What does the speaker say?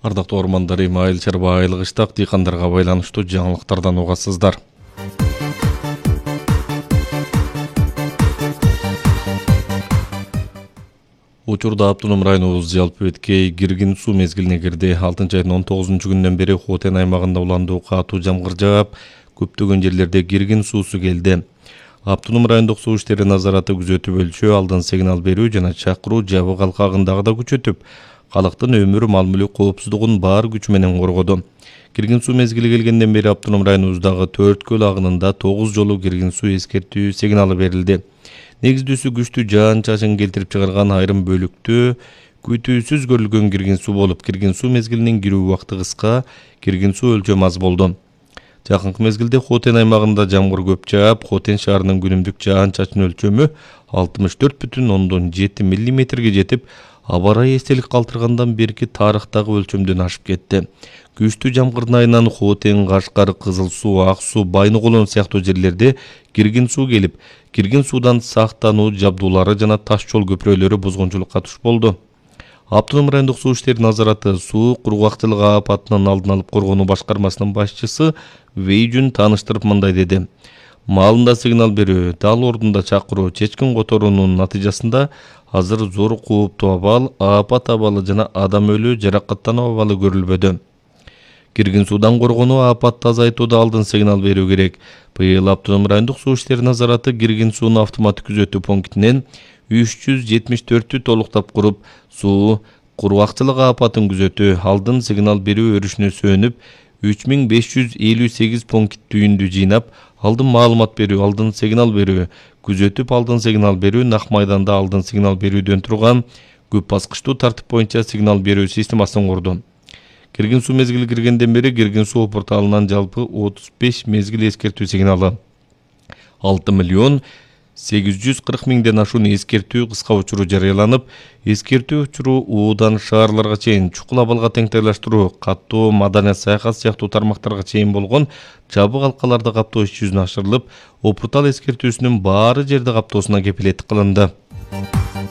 Ардактуу ормандар Айыл чарба айылык иштак дыйкандарга байланыштуу жаңылыктардан угасыздар. Учурда автоном районубуз жалпы Өткей киргин суу мезгилине кирди. 6-айдын 19-күнүнөн бери Хотен аймагында уландуу катуу жамгыр жаап, көптөгөн жерлерде киргин суусу келди. Автоном райондук суу иштери назараты күзөтүү бөлүшү алдын сигнал берүү жана чакыруу жабык алкагындагы да күчөтүп, калктын өмүр мал-мүлк коопсуздугун бар күчү менен коргоду. Киргин суу мезгили келгенден бери автоном районубуздагы 4 көл агынында 9 жолу киргин суу эскертүү сигналы берилди. Негиздүүсү күчтүү жаан-чачын келтирип чыгарган айрым бөлүктө күтүүсүз көрүлгөн киргин суу болуп, киргин суу мезгилинин кирүү убакыты кыска, киргин суу өлчөмү аз болду. Жакынкы мезгилде Хотен аймагында жамгыр көп жаап, Хотен шаарынын күнүмдүк жаан-чачын өлчөмү 64,7 мм жетип, аба ырайы эстелик калтыргандан берки тарыхтагы өлчөмдөн ашып кетти. Күчтүү жамгырдын айынан Хотен, Кашкар, Кызыл суу, Ак суу, Байныкулон сыяктуу жерлерде киргин суу келип, киргин суудан сактануу жабдуулары жана таш жол көпүрөлөрү бузгунчулукка туш болду. Автоном райондук суу иштери назараты суу кургактчылык апатынын алдын алып коргонуу башкармасынын башчысы Вейжүн тааныштырып мындай деди. Маалында сигнал берүү, дал ордунда чакыруу, чечкин которуунун натыйжасында азыр зор кооптуу абал, апат абалы жана адам өлүү, жаракаттануу абалы көрүлбөдө. Киргин суудан коргонуу, апатты азайтууда алдын сигнал берүү керек. Быйыл автоном райондук суу иштери назараты киргин сууну автоматтык күзөтүү пунктинен 374 толуктап куруп, суу кургакчылык апатын күзөтүү, алдын сигнал берүү өрүшүнө сөөнүп, 3558 пункт түйүндү жыйнап, алдын маалымат берүү, алдын сигнал берүү, күзөтүп алдын сигнал берүү, нак майданда алдын сигнал берүүдөн турган көп баскычтуу тартип боюнча сигнал берүү системасын курду. Киргин суу мезгили киргенден бери киргин суу порталынан жалпы 35 мезгил эскертүү сигналы, 6,840,000ден ашуун эскертүү кыска учуру жарыяланып, эскертүү учуру уудан шаарларга чейин, чукул абалга теңтайлаштыруу, каттоо, маданият, саякат сыяктуу тармактарга чейин болгон жабык алкаларды каптоо иш жүзүнө ашырылып, о портал эскертүүсүнүн баары жерди каптоосуна кепилеттик кылынды.